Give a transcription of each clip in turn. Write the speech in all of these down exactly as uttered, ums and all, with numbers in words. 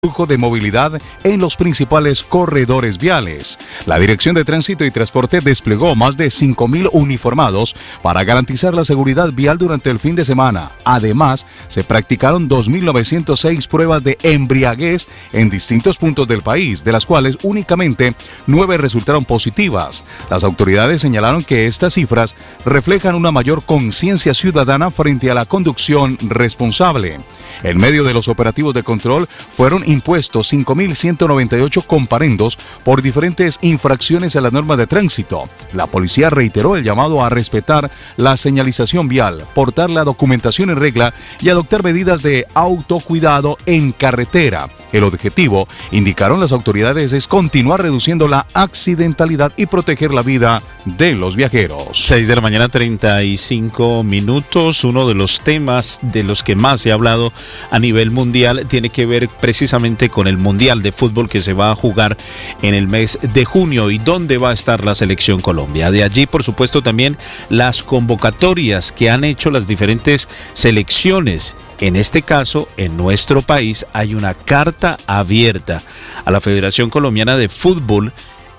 flujo de movilidad en los principales corredores viales. La Dirección de Tránsito y Transporte desplegó más de cinco mil uniformados para garantizar la seguridad vial durante el fin de semana. Además, se practicaron dos mil novecientas seis pruebas de embriaguez en distintos puntos del país, de las cuales únicamente nueve resultaron positivas. Las autoridades señalaron que estas cifras reflejan una mayor conciencia ciudadana frente a la conducción responsable. En medio de los operativos de control fueron impuestos cinco mil ciento noventa y ocho comparendos por diferentes infracciones a la norma de tránsito. La policía reiteró el llamado a respetar la señalización vial, portar la documentación en regla y adoptar medidas de autocuidado en carretera. El objetivo, indicaron las autoridades, es continuar reduciendo la accidentalidad y proteger la vida de los viajeros. seis de la mañana, treinta y cinco minutos. Uno de los temas de los que más se ha hablado a nivel mundial tiene que ver precisamente con el Mundial de Fútbol que se va a jugar en el mes de junio y dónde va a estar la selección Colombia. De allí, por supuesto, también las convocatorias que han hecho las diferentes selecciones. En este caso, en nuestro país hay una carta abierta a la Federación Colombiana de Fútbol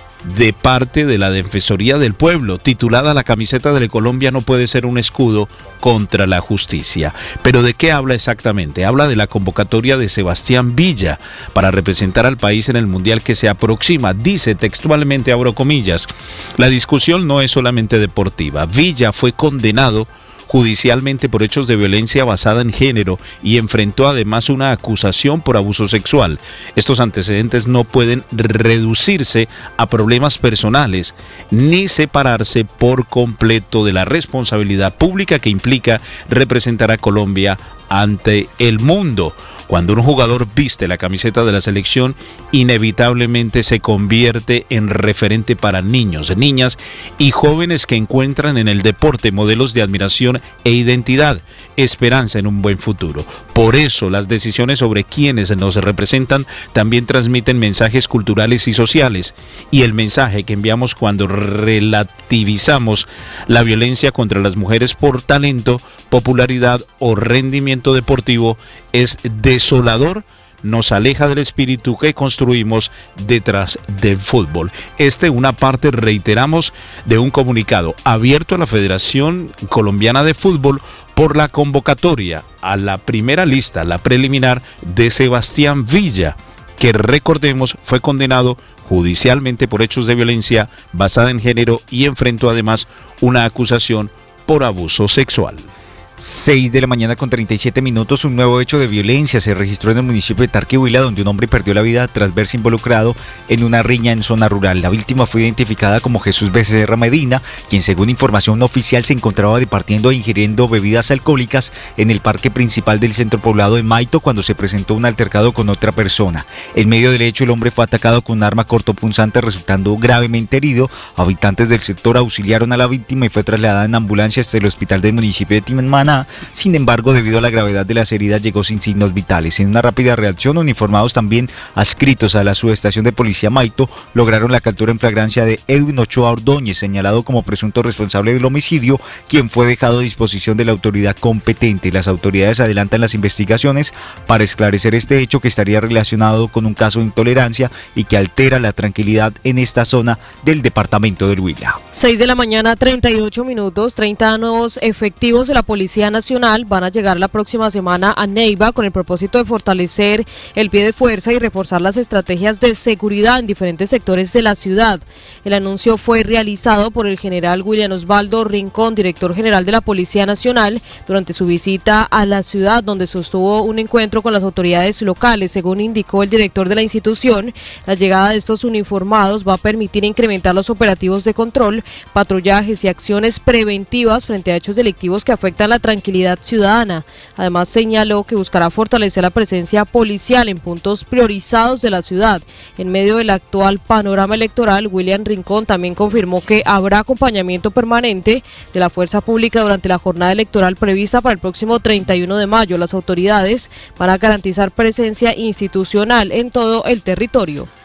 de parte de la Defensoría del Pueblo, titulada "La camiseta de Colombia no puede ser un escudo contra la justicia". ¿Pero de qué habla exactamente? Habla de la convocatoria de Sebastián Villa para representar al país en el Mundial que se aproxima. Dice textualmente, abro comillas, la discusión no es solamente deportiva. Villa fue condenado judicialmente por hechos de violencia basada en género y enfrentó además una acusación por abuso sexual. Estos antecedentes no pueden reducirse a problemas personales ni separarse por completo de la responsabilidad pública que implica representar a Colombia ante el mundo. Cuando un jugador viste la camiseta de la selección, inevitablemente se convierte en referente para niños, niñas y jóvenes que encuentran en el deporte modelos de admiración e identidad, esperanza en un buen futuro. Por eso, las decisiones sobre quienes nos representan también transmiten mensajes culturales y sociales. Y el mensaje que enviamos cuando relativizamos la violencia contra las mujeres por talento, popularidad o rendimiento deportivo es desolador, nos aleja del espíritu que construimos detrás del fútbol. Este una parte, reiteramos, de un comunicado abierto a la Federación Colombiana de Fútbol por la convocatoria a la primera lista, la preliminar, de Sebastián Villa, que recordemos fue condenado judicialmente por hechos de violencia basada en género y enfrentó además una acusación por abuso sexual. seis de la mañana con treinta y siete minutos, un nuevo hecho de violencia se registró en el municipio de Tarquihuila, donde un hombre perdió la vida tras verse involucrado en una riña en zona rural. La víctima fue identificada como Jesús Becerra Medina, quien según información oficial se encontraba departiendo e ingiriendo bebidas alcohólicas en el parque principal del centro poblado de Maito cuando se presentó un altercado con otra persona. En medio del hecho, el hombre fue atacado con un arma cortopunzante, resultando gravemente herido. Habitantes del sector auxiliaron a la víctima y fue trasladada en ambulancia hasta el hospital del municipio de Timaná. Sin embargo, debido a la gravedad de las heridas, llegó sin signos vitales. En una rápida reacción, uniformados también adscritos a la subestación de policía Maito lograron la captura en flagrancia de Edwin Ochoa Ordóñez, señalado como presunto responsable del homicidio, quien fue dejado a disposición de la autoridad competente. Las autoridades adelantan las investigaciones para esclarecer este hecho, que estaría relacionado con un caso de intolerancia y que altera la tranquilidad en esta zona del departamento del Huila. seis de la mañana, treinta y ocho minutos, treinta nuevos efectivos de la Policía Nacional van a llegar la próxima semana a Neiva con el propósito de fortalecer el pie de fuerza y reforzar las estrategias de seguridad en diferentes sectores de la ciudad. El anuncio fue realizado por el general William Osvaldo Rincón, director general de la Policía Nacional, durante su visita a la ciudad, donde sostuvo un encuentro con las autoridades locales. Según indicó el director de la institución, la llegada de estos uniformados va a permitir incrementar los operativos de control, patrullajes y acciones preventivas frente a hechos delictivos que afectan la tranquilidad ciudadana. Además, señaló que buscará fortalecer la presencia policial en puntos priorizados de la ciudad. En medio del actual panorama electoral, William Rincón también confirmó que habrá acompañamiento permanente de la fuerza pública durante la jornada electoral prevista para el próximo treinta y uno de mayo. Las autoridades van a garantizar presencia institucional en todo el territorio.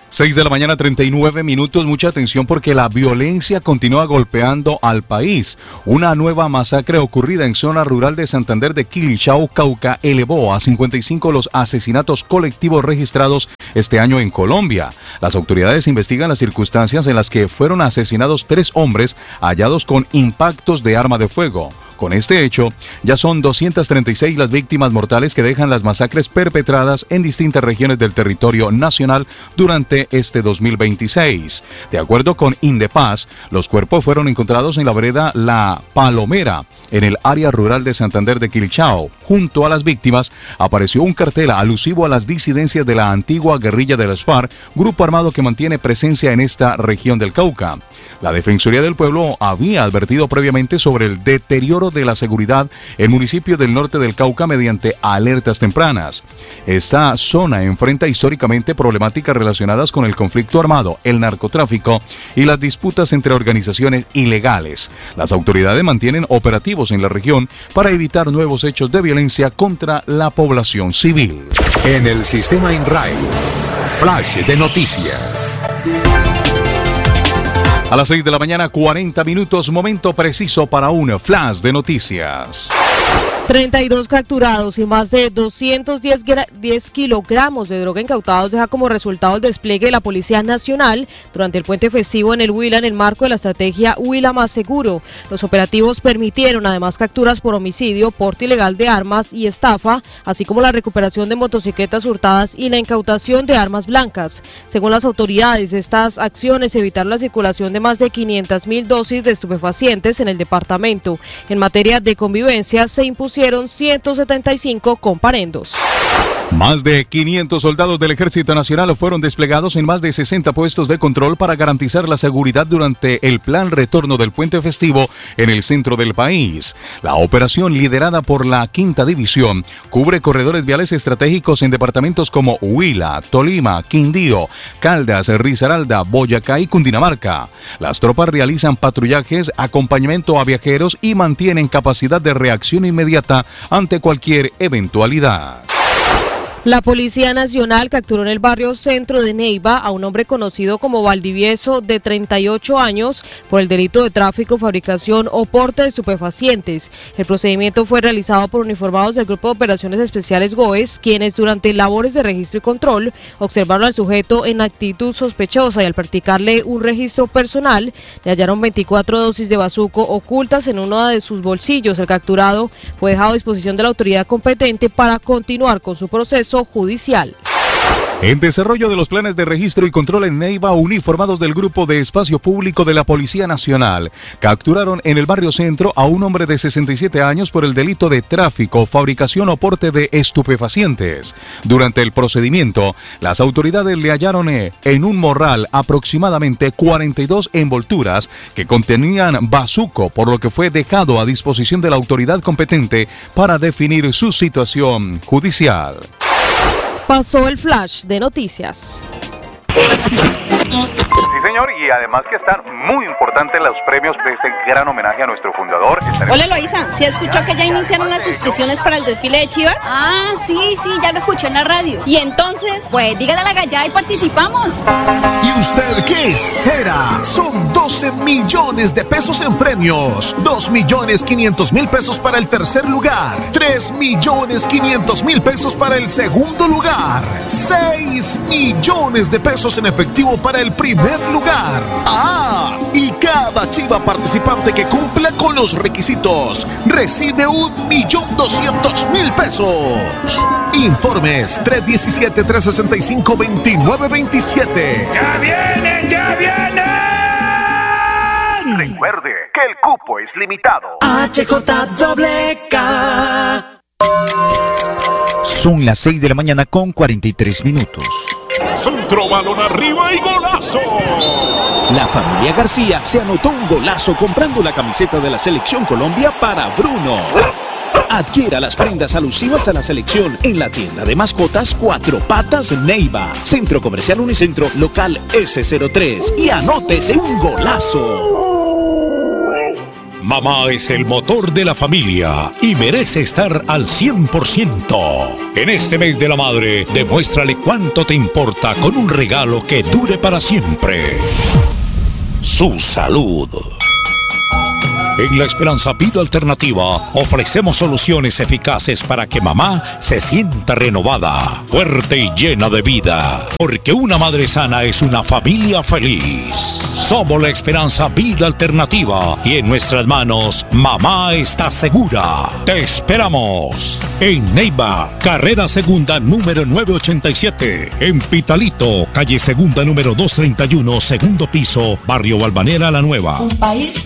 seis de la mañana, treinta y nueve minutos. Mucha atención porque la violencia continúa golpeando al país. Una nueva masacre ocurrida en zona rural de Santander de Quilichao, Cauca, elevó a cincuenta y cinco los asesinatos colectivos registrados este año en Colombia. Las autoridades investigan las circunstancias en las que fueron asesinados tres hombres hallados con impactos de arma de fuego. Con este hecho, ya son doscientas treinta y seis las víctimas mortales que dejan las masacres perpetradas en distintas regiones del territorio nacional durante este dos mil veintiséis. De acuerdo con Indepaz, los cuerpos fueron encontrados en la vereda La Palomera, en el área rural de Santander de Quilichao. Junto a las víctimas apareció un cartel alusivo a las disidencias de la antigua guerrilla de las FARC, grupo armado que mantiene presencia en esta región del Cauca. La Defensoría del Pueblo había advertido previamente sobre el deterioro de la seguridad en el municipio del norte del Cauca mediante alertas tempranas. Esta zona enfrenta históricamente problemáticas relacionadas con el conflicto armado, el narcotráfico y las disputas entre organizaciones ilegales. Las autoridades mantienen operativos en la región para evitar nuevos hechos de violencia contra la población civil. En el sistema INRAE, flash de noticias. A las seis de la mañana, cuarenta minutos, momento preciso para un flash de noticias. treinta y dos capturados y más de doscientos diez kilogramos de droga incautados deja como resultado el despliegue de la Policía Nacional durante el puente festivo en el Huila en el marco de la estrategia Huila Más Seguro. Los operativos permitieron además capturas por homicidio, porte ilegal de armas y estafa, así como la recuperación de motocicletas hurtadas y la incautación de armas blancas. Según las autoridades, estas acciones evitaron la circulación de más de quinientas mil dosis de estupefacientes en el departamento. En materia de convivencia se impusieron ciento setenta y cinco comparendos. Más de quinientos soldados del Ejército Nacional fueron desplegados en más de sesenta puestos de control para garantizar la seguridad durante el plan retorno del puente festivo en el centro del país. La operación, liderada por la Quinta División, cubre corredores viales estratégicos en departamentos como Huila, Tolima, Quindío, Caldas, Risaralda, Boyacá y Cundinamarca. Las tropas realizan patrullajes, acompañamiento a viajeros y mantienen capacidad de reacción inmediata ante cualquier eventualidad. La Policía Nacional capturó en el barrio centro de Neiva a un hombre conocido como Valdivieso de treinta y ocho años por el delito de tráfico, fabricación o porte de estupefacientes. El procedimiento fue realizado por uniformados del Grupo de Operaciones Especiales GOES, quienes durante labores de registro y control observaron al sujeto en actitud sospechosa y al practicarle un registro personal le hallaron veinticuatro dosis de bazuco ocultas en uno de sus bolsillos. El capturado fue dejado a disposición de la autoridad competente para continuar con su proceso judicial. En desarrollo de los planes de registro y control en Neiva, uniformados del Grupo de Espacio Público de la Policía Nacional capturaron en el barrio centro a un hombre de sesenta y siete años por el delito de tráfico, fabricación o porte de estupefacientes. Durante el procedimiento, las autoridades le hallaron en un morral aproximadamente cuarenta y dos envolturas que contenían bazuco, por lo que fue dejado a disposición de la autoridad competente para definir su situación judicial. Pasó el flash de noticias. Sí, señor, y además que están muy importantes los premios de este gran homenaje a nuestro fundador. Hola, Eloísa, ¿sí escuchó que ya iniciaron las inscripciones para el desfile de Chivas? Ah, sí, sí, ya lo escuché en la radio. ¿Y entonces? Pues dígale a la gallada y participamos. ¿Y usted qué espera? Son doce millones de pesos en premios, dos millones quinientos mil pesos para el tercer lugar, tres millones quinientos mil pesos para el segundo lugar, seis millones de pesos en efectivo para el primer lugar. Ah, y cada chiva participante que cumpla con los requisitos recibe un millón doscientos mil pesos. Informes tres uno siete, tres seis cinco, dos nueve dos siete. ¡Ya vienen, ya vienen! Recuerde que el cupo es limitado. H J K. Son las seis de la mañana con cuarenta y tres minutos. Centro, balón arriba y golazo. La familia García se anotó un golazo comprando la camiseta de la Selección Colombia para Bruno. Adquiera las prendas alusivas a la selección en la tienda de mascotas Cuatro Patas Neiva, Centro Comercial Unicentro, local ese cero tres, y anótese un golazo. Mamá es el motor de la familia y merece estar al cien por ciento. En este mes de la madre, demuéstrale cuánto te importa con un regalo que dure para siempre. Su salud. En La Esperanza Vida Alternativa ofrecemos soluciones eficaces para que mamá se sienta renovada, fuerte y llena de vida. Porque una madre sana es una familia feliz. Somos La Esperanza Vida Alternativa y en nuestras manos mamá está segura. Te esperamos en Neiva, carrera segunda número nueve ochenta y siete. En Pitalito, calle segunda número doscientos treinta y uno, segundo piso, barrio Balvanera La Nueva. Un país